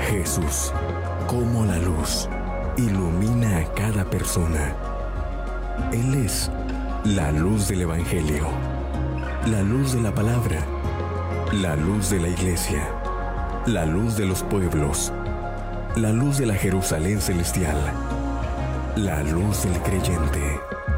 Jesús, como la luz, ilumina a cada persona. Él es la luz del Evangelio, la luz de la palabra, la luz de la iglesia, la luz de los pueblos, la luz de la Jerusalén celestial, la luz del creyente.